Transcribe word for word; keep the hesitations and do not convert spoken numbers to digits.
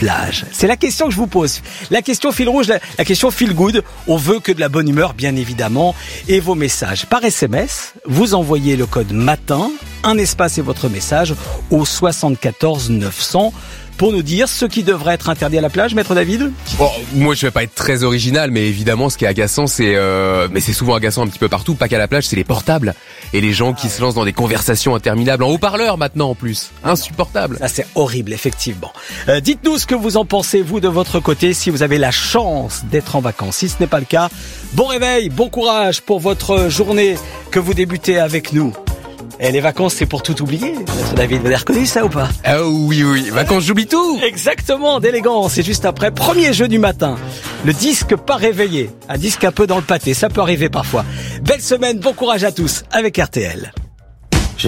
plage? C'est la question que je vous pose. La question fil rouge, la, la question feel good. On veut que de la bonne humeur, bien évidemment. Et vos messages par S M S, vous envoyez le code MATIN, un espace et votre message au soixante-quatorze neuf cents. Pour nous dire ce qui devrait être interdit à la plage, Maître David. Bon, moi je vais pas être très original, mais évidemment ce qui est agaçant, c'est euh, mais c'est souvent agaçant un petit peu partout, pas qu'à la plage, c'est les portables et les gens qui se lancent dans des conversations interminables en haut-parleur maintenant en plus, insupportable. Ça c'est horrible effectivement. Euh, dites-nous ce que vous en pensez vous de votre côté, si vous avez la chance d'être en vacances. Si ce n'est pas le cas, bon réveil, bon courage pour votre journée que vous débutez avec nous. Et les vacances, c'est pour tout oublier. Maître David, vous avez reconnu ça ou pas? Ah oui, oui, vacances, j'oublie tout. Exactement, d'élégance. Et juste après, premier jeu du matin. Le disque pas réveillé. Un disque un peu dans le pâté, ça peut arriver parfois. Belle semaine, bon courage à tous avec R T L.